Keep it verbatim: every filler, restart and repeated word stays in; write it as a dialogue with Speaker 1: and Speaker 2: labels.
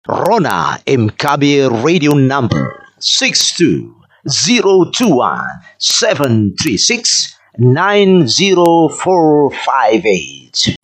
Speaker 1: Rona Mkabi radio number six two zero two one seven three six nine zero four five eight.